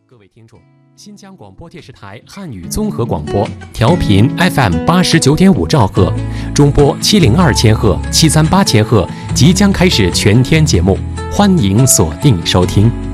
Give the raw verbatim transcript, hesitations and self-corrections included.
各位听众，新疆广播电视台汉语综合广播，调频 F M 八十九点五兆赫，中波七零二千赫、七三八千赫，即将开始全天节目，欢迎锁定收听。